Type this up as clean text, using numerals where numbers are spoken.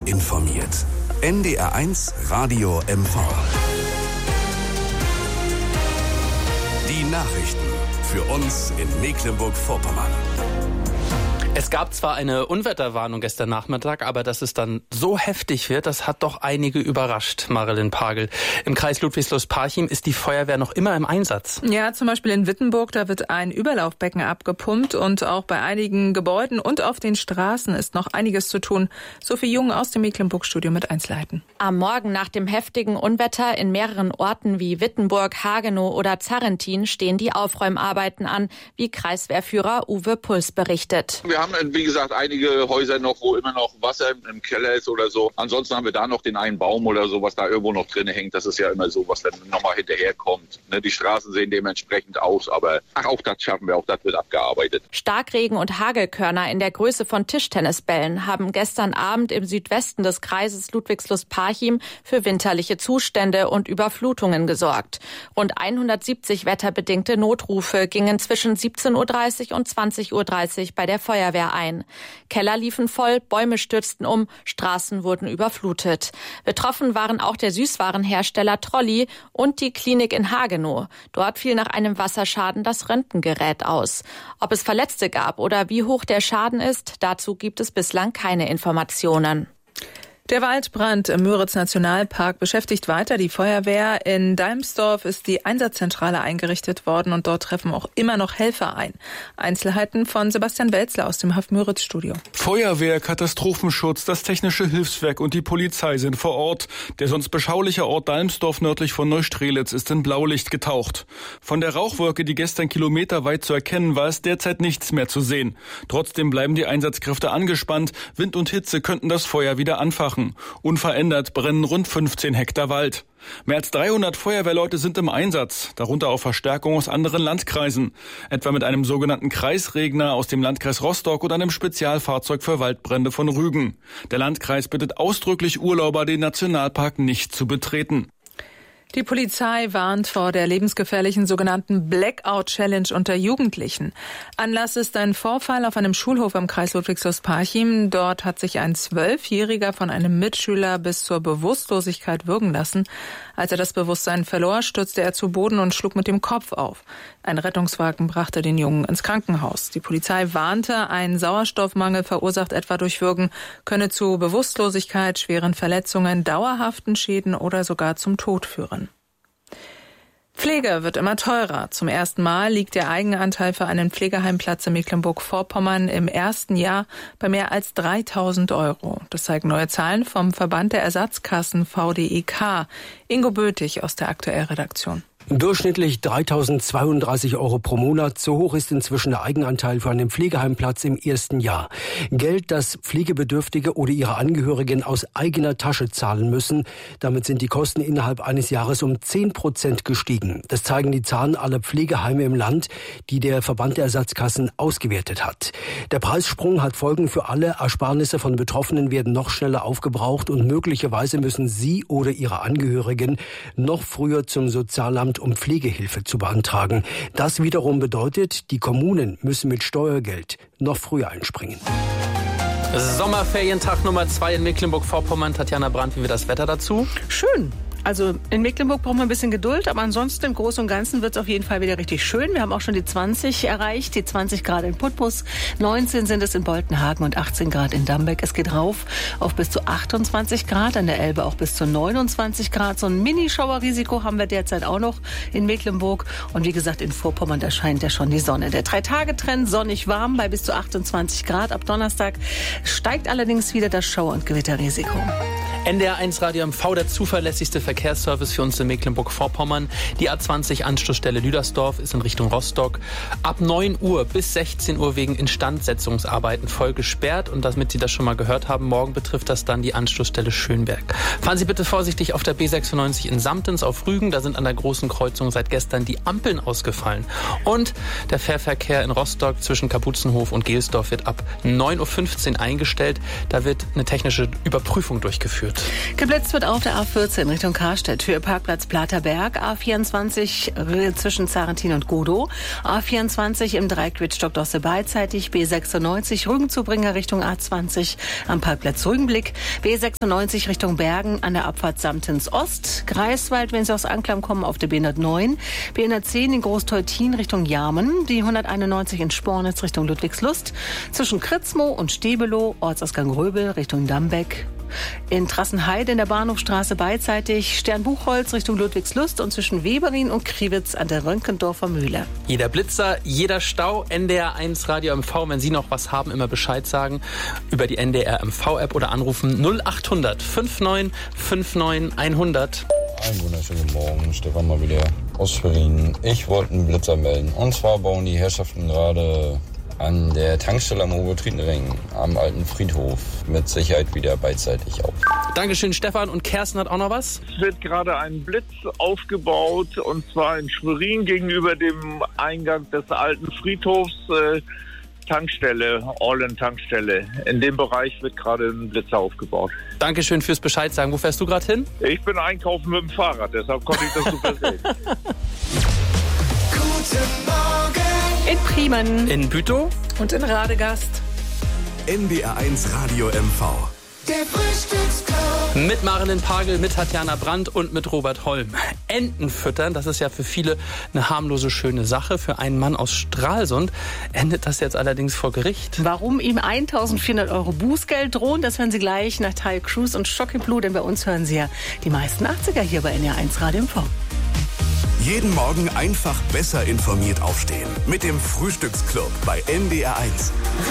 informiert. NDR1 Radio MV. Die Nachrichten für uns in Mecklenburg-Vorpommern. Es gab zwar eine Unwetterwarnung gestern Nachmittag, aber dass es dann so heftig wird, das hat doch einige überrascht, Marilyn Pagel. Im Kreis Ludwigslust-Parchim ist die Feuerwehr noch immer im Einsatz. Ja, zum Beispiel in Wittenburg, da wird ein Überlaufbecken abgepumpt und auch bei einigen Gebäuden und auf den Straßen ist noch einiges zu tun. Sophie Jung aus dem Mecklenburg-Studio mit Einzelheiten. Am Morgen nach dem heftigen Unwetter in mehreren Orten wie Wittenburg, Hagenow oder Zarrentin stehen die Aufräumarbeiten an, wie Kreiswehrführer Uwe Puls berichtet. Wir haben, wie gesagt, einige Häuser noch, wo immer noch Wasser im Keller ist oder so. Ansonsten haben wir da noch den einen Baum oder so, was da irgendwo noch drin hängt. Das ist ja immer so, was dann nochmal hinterherkommt. Die Straßen sehen dementsprechend aus, aber auch das schaffen wir, auch das wird abgearbeitet. Starkregen und Hagelkörner in der Größe von Tischtennisbällen haben gestern Abend im Südwesten des Kreises Ludwigslust-Parchim für winterliche Zustände und Überflutungen gesorgt. Rund 170 wetterbedingte Notrufe gingen zwischen 17:30 und 20:30 bei der Feuerwehr ein. Keller liefen voll, Bäume stürzten um, Straßen wurden überflutet. Betroffen waren auch der Süßwarenhersteller Trolli und die Klinik in Hagenow. Dort fiel nach einem Wasserschaden das Röntgengerät aus. Ob es Verletzte gab oder wie hoch der Schaden ist, dazu gibt es bislang keine Informationen. Der Waldbrand im Müritz-Nationalpark beschäftigt weiter die Feuerwehr. In Dalmsdorf ist die Einsatzzentrale eingerichtet worden und dort treffen auch immer noch Helfer ein. Einzelheiten von Sebastian Welzler aus dem Haff-Müritz-Studio. Feuerwehr, Katastrophenschutz, das Technische Hilfswerk und die Polizei sind vor Ort. Der sonst beschauliche Ort Dalmsdorf nördlich von Neustrelitz ist in Blaulicht getaucht. Von der Rauchwolke, die gestern kilometerweit zu erkennen war, ist derzeit nichts mehr zu sehen. Trotzdem bleiben die Einsatzkräfte angespannt. Wind und Hitze könnten das Feuer wieder anfachen. Unverändert brennen rund 15 Hektar Wald. Mehr als 300 Feuerwehrleute sind im Einsatz, darunter auch Verstärkung aus anderen Landkreisen, etwa mit einem sogenannten Kreisregner aus dem Landkreis Rostock oder einem Spezialfahrzeug für Waldbrände von Rügen. Der Landkreis bittet ausdrücklich Urlauber, den Nationalpark nicht zu betreten. Die Polizei warnt vor der lebensgefährlichen sogenannten Blackout-Challenge unter Jugendlichen. Anlass ist ein Vorfall auf einem Schulhof im Kreis Ludwigslust-Parchim. Dort hat sich ein 12-Jähriger von einem Mitschüler bis zur Bewusstlosigkeit würgen lassen. Als er das Bewusstsein verlor, stürzte er zu Boden und schlug mit dem Kopf auf. Ein Rettungswagen brachte den Jungen ins Krankenhaus. Die Polizei warnte, ein Sauerstoffmangel verursacht etwa durch Würgen könne zu Bewusstlosigkeit, schweren Verletzungen, dauerhaften Schäden oder sogar zum Tod führen. Pflege wird immer teurer. Zum ersten Mal liegt der Eigenanteil für einen Pflegeheimplatz in Mecklenburg-Vorpommern im ersten Jahr bei mehr als 3.000 €. Das zeigen neue Zahlen vom Verband der Ersatzkassen VDEK. Ingo Bötig aus der Aktuellredaktion. Durchschnittlich 3.032 € pro Monat. So hoch ist inzwischen der Eigenanteil für einen Pflegeheimplatz im ersten Jahr. Geld, das Pflegebedürftige oder ihre Angehörigen aus eigener Tasche zahlen müssen. Damit sind die Kosten innerhalb eines Jahres um 10% gestiegen. Das zeigen die Zahlen aller Pflegeheime im Land, die der Verband der Ersatzkassen ausgewertet hat. Der Preissprung hat Folgen für alle. Ersparnisse von Betroffenen werden noch schneller aufgebraucht und möglicherweise müssen sie oder ihre Angehörigen noch früher zum Sozialamt, um Pflegehilfe zu beantragen. Das wiederum bedeutet, die Kommunen müssen mit Steuergeld noch früher einspringen. Sommerferientag Nummer 2 in Mecklenburg-Vorpommern. Tatjana Brandt, wie wird das Wetter dazu? Schön. Also in Mecklenburg brauchen wir ein bisschen Geduld, aber ansonsten im Großen und Ganzen wird es auf jeden Fall wieder richtig schön. Wir haben auch schon die 20 erreicht, die 20 Grad in Putbus, 19 sind es in Boltenhagen und 18 Grad in Dambeck. Es geht rauf auf bis zu 28 Grad, an der Elbe auch bis zu 29 Grad. So ein Mini-Schauerrisiko haben wir derzeit auch noch in Mecklenburg. Und wie gesagt, in Vorpommern, da scheint ja schon die Sonne. Der 3-Tage-Trend sonnig warm bei bis zu 28 Grad. Ab Donnerstag steigt allerdings wieder das Schauer- und Gewitterrisiko. NDR1 Radio MV, der zuverlässigste Verkehrsservice für uns in Mecklenburg-Vorpommern. Die A20 Anschlussstelle Lüdersdorf ist in Richtung Rostock ab 9 Uhr bis 16 Uhr wegen Instandsetzungsarbeiten voll gesperrt. Und damit Sie das schon mal gehört haben, morgen betrifft das dann die Anschlussstelle Schönberg. Fahren Sie bitte vorsichtig auf der B96 in Samtens auf Rügen. Da sind an der großen Kreuzung seit gestern die Ampeln ausgefallen. Und der Fährverkehr in Rostock zwischen Kapuzenhof und Gelsdorf wird ab 9:15 Uhr eingestellt. Da wird eine technische Überprüfung durchgeführt. geblitzt. Geblitzt wird auf der A14 Richtung Karstedt für Parkplatz Platerberg, A24 zwischen Zarentin und Godow, A24 im Dreieck Wittstock-Dosse beidseitig, B96 Rügenzubringer Richtung A20 am Parkplatz Rügenblick, B96 Richtung Bergen an der Abfahrt Samtens Ost, Greifswald, wenn Sie aus Anklam kommen, auf der B109, B110 in Großteutin Richtung Jarmen, die 191 in Spornitz Richtung Ludwigslust, zwischen Kritzmo und Stebelow, Ortsausgang Röbel Richtung Dambeck. In Trassenheide in der Bahnhofstraße beidseitig Sternbuchholz Richtung Ludwigslust und zwischen Weberin und Kriwitz an der Rönkendorfer Mühle. Jeder Blitzer, jeder Stau, NDR1 Radio MV. Wenn Sie noch was haben, immer Bescheid sagen über die NDR MV-App oder anrufen 0800 59 59 100. Einen wunderschönen Morgen, Stefan mal wieder aus Schwerin. Ich wollte einen Blitzer melden. Und zwar bauen die Herrschaften gerade an der Tankstelle am Obertriedenring am alten Friedhof mit Sicherheit wieder beidseitig auf. Dankeschön, Stefan. Und Kersten hat auch noch was? Es wird gerade ein Blitz aufgebaut, und zwar in Schwerin gegenüber dem Eingang des alten Friedhofs. Tankstelle, All-in-Tankstelle. In dem Bereich wird gerade ein Blitz aufgebaut. Dankeschön fürs Bescheid sagen. Wo fährst du gerade hin? Ich bin einkaufen mit dem Fahrrad, deshalb konnte ich das super sehen. Guten Morgen. In Priemen. In Bütow. Und in Radegast. NDR1 Radio MV. Der Frühstücksclub. Mit Marilyn Pagel, mit Tatjana Brandt und mit Robert Holm. Enten füttern, das ist ja für viele eine harmlose, schöne Sache. Für einen Mann aus Stralsund endet das jetzt allerdings vor Gericht. Warum ihm 1.400 € Bußgeld drohen, das hören Sie gleich nach Ty Cruz und Schocke Blue, denn bei uns hören Sie ja die meisten 80er hier bei NDR1 Radio MV. Jeden Morgen einfach besser informiert aufstehen. Mit dem Frühstücksclub bei NDR1.